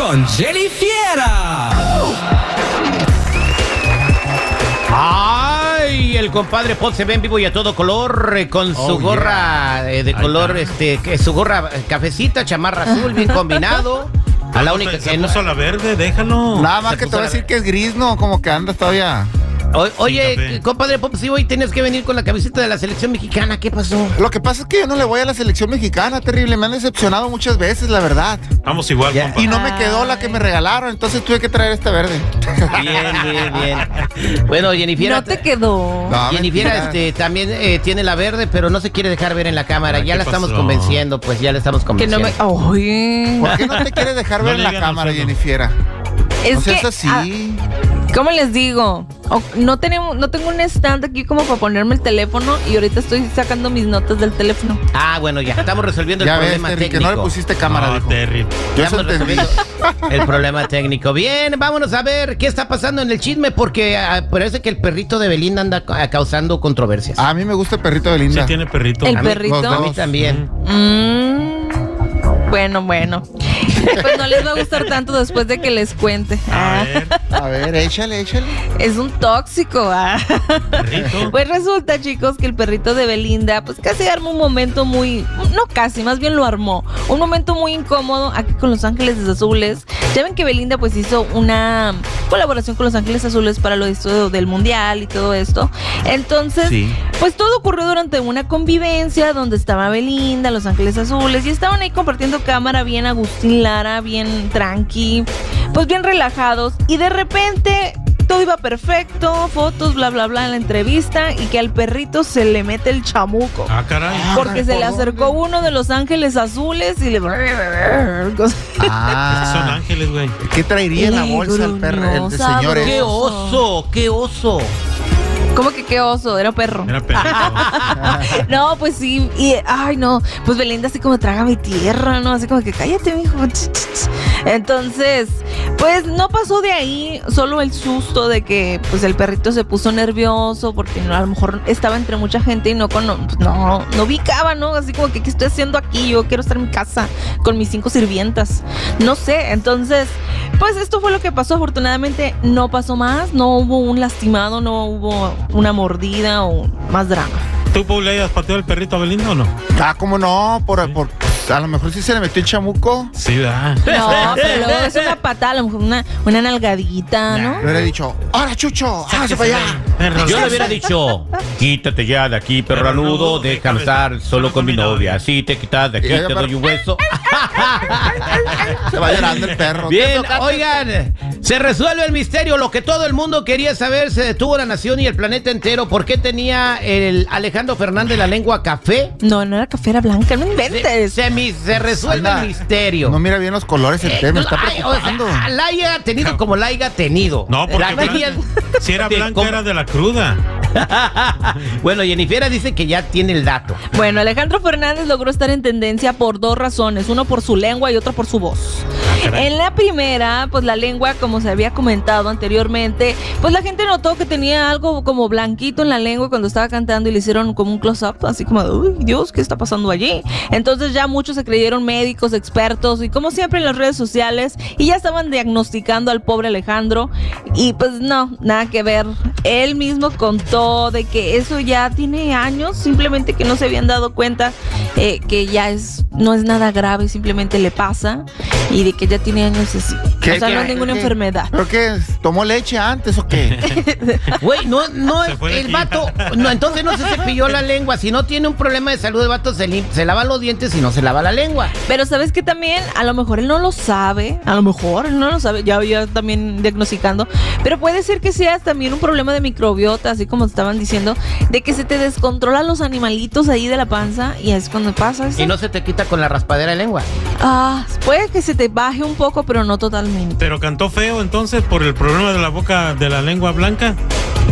con Jenny Fiera. ¡Ay! El compadre Pop se ve en vivo y a todo color con su gorra de color, su gorra cafecita, chamarra azul, bien combinado. A la única que no puso la verde, déjalo. Nada más que te voy a decir que es gris, ¿no? Como que andas todavía. Oye, compadre Pop, si hoy tienes que venir con la camiseta de la selección mexicana, ¿qué pasó? Lo que pasa es que yo no le voy a la selección mexicana, terrible. Me han decepcionado muchas veces, la verdad. Vamos igual, compa. Y no me quedó la que me regalaron, entonces tuve que traer esta verde. Bien. Bueno, Jennifer. No te quedó. No, Jennifer también tiene la verde, pero no se quiere dejar ver en la cámara. Ya la estamos convenciendo, pues ya la estamos convenciendo. Que no me... Oye. ¿Por qué no te quieres dejar ver en la cámara, Jennifer? Es no seas que, así. ¿Cómo les digo? No tengo un stand aquí como para ponerme el teléfono y ahorita estoy sacando mis notas del teléfono. Ah, bueno, ya estamos resolviendo el problema técnico. Que no le pusiste cámara, dijo. Terry. Ya estamos resolviendo el problema técnico. Bien, vámonos a ver qué está pasando en el chisme porque parece que el perrito de Belinda anda causando controversias. A mí me gusta el perrito de Belinda. Sí tiene perrito. ¿El perrito? A mí también. Bueno. Pues no les va a gustar tanto después de que les cuente. A ver, échale. Es un tóxico. ¿Perrito? Pues resulta, chicos, que el perrito de Belinda, pues casi armó un momento muy... No casi, más bien lo armó. Un momento muy incómodo aquí con Los Ángeles Azules. Ya ven que Belinda pues hizo una colaboración con Los Ángeles Azules para lo del Mundial y todo esto. Entonces, pues todo ocurrió durante una convivencia donde estaba Belinda, Los Ángeles Azules, y estaban ahí compartiendo cámara bien Agustín Lara, bien tranqui, pues bien relajados, y de repente todo iba perfecto, fotos, bla, bla, bla en la entrevista, y que al perrito se le mete el chamuco. Ah, caray. Porque se le acercó uno de Los Ángeles Azules y le... Son ángeles, güey. ¿Qué traería en la bolsa el perro, el señor? ¡Qué oso! ¿Cómo que qué oso? Era perro. Era perro. No, pues sí. Y, ay, no. Pues Belinda así como traga mi tierra, ¿no? Así como que cállate, mijo. Entonces, pues no pasó de ahí. Solo el susto de que pues el perrito se puso nervioso porque a lo mejor estaba entre mucha gente y no ubicaba, ¿no? Así como que ¿qué estoy haciendo aquí? Yo quiero estar en mi casa con mis 5 sirvientas. No sé. Entonces, pues esto fue lo que pasó. Afortunadamente no pasó más. No hubo un lastimado, no hubo una mordida o más drama. ¿Tú, Paul, le hayas pateado el perrito a Belinda o no? ¿Cómo no? A lo mejor sí se le metió el chamuco. Sí, ¿verdad? No, pero luego es una patada, a lo mejor una nalgadita, ¿no? Le hubiera dicho, ¡ahora, Chucho! ¡Hágase para allá! Yo le hubiera dicho, quítate ya de aquí, perranudo, déjame estar solo con mi novia. Si te quitas de aquí, te doy un hueso. Se va llorando el perro. Bien, oigan, se resuelve el misterio. Lo que todo el mundo quería saber, se detuvo la nación y el planeta entero. ¿Por qué tenía el Alejandro Fernández la lengua café? No era café, era blanca, no inventes. Se resuelve el misterio. No mira bien los colores el tema, está preocupando. La haya tenido como la haya tenido. No, porque si era blanca era de la cruda. Bueno, Jennifer dice que ya tiene el dato. Bueno, Alejandro Fernández logró estar en tendencia por 2 razones. Uno por su lengua y otro por su voz. En la primera, pues la lengua, como se había comentado anteriormente, pues la gente notó que tenía algo como blanquito en la lengua cuando estaba cantando y le hicieron como un close-up, así como, uy, Dios, ¿qué está pasando allí? Entonces ya muchos se creyeron médicos, expertos y como siempre en las redes sociales y ya estaban diagnosticando al pobre Alejandro y pues no, nada que ver. Él mismo contó de que eso ya tiene años, simplemente que no se habían dado cuenta que ya no es nada grave, simplemente le pasa y de que ya tiene años así. O sea, no es ninguna enfermedad. ¿Pero qué? ¿Tomó leche antes o qué? Güey, no, el vato, no, entonces no se cepilló la lengua. Si no tiene un problema de salud, el vato se lava los dientes y no se lava la lengua. Pero ¿sabes qué también? A lo mejor él no lo sabe, ya había también diagnosticando, pero puede ser que sea también un problema de microbiota, así como estaban diciendo, de que se te descontrolan los animalitos ahí de la panza y es cuando pasa eso. Y no se te quita con la raspadera de lengua. Puede que se te baje un poco, pero no totalmente. ¿Pero cantó feo entonces por el problema de la boca, de la lengua blanca?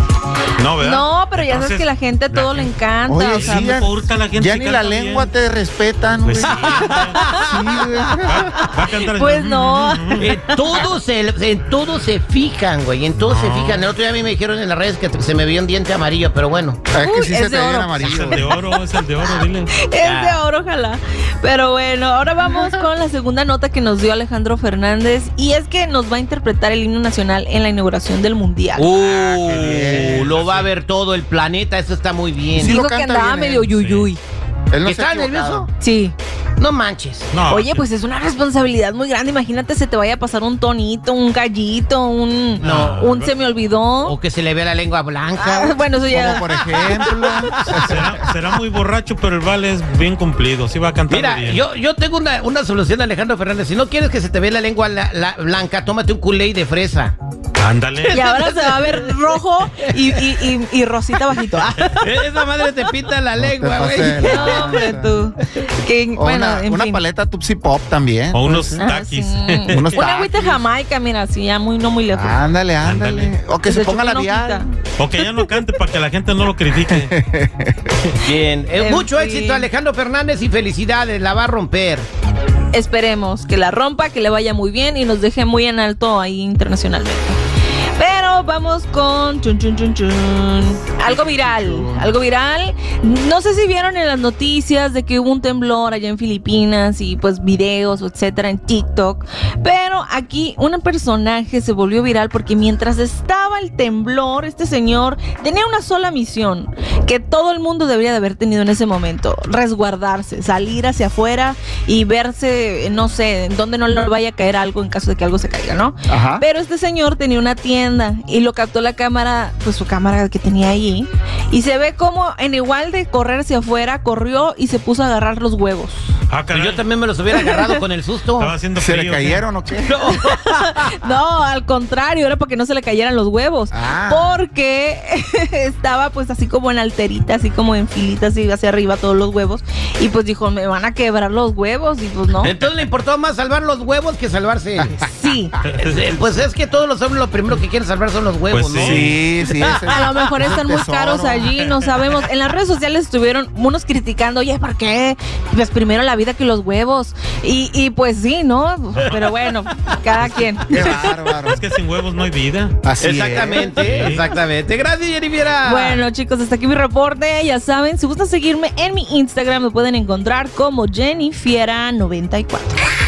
No, ¿verdad? No, pero ya sabes Entonces, que la gente a todo le encanta. Oye, o sea, sí, hurta la gente ya si ni canta la bien. lengua te respetan, güey. Pues sí. Sí, güey. Va a cantar. Pues no. En todo se fijan, güey. En todo se fijan. El otro día a mí me dijeron en las redes que se me vio un diente amarillo, pero bueno. Es que sí es se de te ve oro. en amarillo. Es el güey. de oro, dile. Es de oro, ojalá. Pero bueno, ahora vamos con la segunda nota que nos dio Alejandro Fernández. Y es que nos va a interpretar el himno nacional en la inauguración del Mundial. qué bien. Lo va a ver todo el planeta. Eso está muy bien. Sí, Dijo lo que canta andaba bien, medio sí. yuyuy. Él no se ha ¿Estás equivocado. nervioso? Sí. No manches. No, Oye, pues es una responsabilidad muy grande. Imagínate se te vaya a pasar un tonito, un gallito, un se me olvidó. O que se le vea la lengua blanca. Ah, bueno, eso ya. Como por ejemplo. será muy borracho, pero el vale es bien cumplido. Sí va a cantar Mira, bien. yo tengo una solución, Alejandro Fernández. Si no quieres que se te vea la lengua blanca, tómate un Kool-Aid de fresa. Ándale. Y ahora se va a ver rojo y rosita bajito. Esa madre te pinta la lengua, pases güey. de lanza. No, hombre, tú. Que, O bueno, en una fin. paleta Tupsi Pop también. O unos Ah, taquis. sí. Unos Una agüita taquis. Jamaica, mira, así ya no muy lejos. Ándale. Ándale. O que Se se ponga chupa una labial. O que ya no cante para que la gente no lo critique. Bien. En Mucho fin. éxito, Alejandro Fernández, y felicidades. La va a romper. Esperemos que la rompa, que le vaya muy bien y nos deje muy en alto ahí internacionalmente. Pero vamos con algo viral. No sé si vieron en las noticias de que hubo un temblor allá en Filipinas y pues videos, etcétera, en TikTok. Pero aquí un personaje se volvió viral porque mientras estaba el temblor, este señor tenía una sola misión que todo el mundo debería de haber tenido en ese momento: resguardarse, salir hacia afuera y verse, no sé, en donde no le vaya a caer algo en caso de que algo se caiga, ¿no? Ajá. Pero este señor tenía una tienda y lo captó la cámara, pues su cámara que tenía allí, y se ve como en igual de correr hacia afuera, corrió y se puso a agarrar los huevos. Ah, caray. Yo también me los hubiera agarrado con el susto. Estaba haciendo ¿Se frío. le ¿qué? cayeron o qué? No, al contrario, era para que no se le cayeran los huevos. Ah. Porque estaba pues así como en alterita, así como en filita, así hacia arriba todos los huevos. Y pues dijo, me van a quebrar los huevos. Y pues no. Entonces le importó más salvar los huevos que salvarse él. Sí. Pues es que todos los hombres lo primero que quieren salvar son los huevos, Pues ¿no? Sí, ese A lo mejor es están el muy caros tesoro. allí, no sabemos. En las redes sociales estuvieron unos criticando, oye, ¿por qué? Pues primero la vida que los huevos. Y pues sí, ¿no? Pero bueno, cada quien. Qué bárbaro. Es que sin huevos no hay vida. Así Exactamente, es. exactamente. Gracias, Jennifer. Bueno, chicos, hasta aquí mi reporte. Ya saben, si gustan seguirme en mi Instagram, me pueden encontrar como Jennifiera94.